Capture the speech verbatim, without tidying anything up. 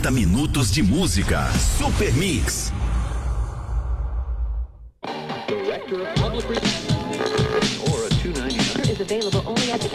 quarenta minutos de música. Super Mix. Director of Public Relations or a two ninety-nine is available only at the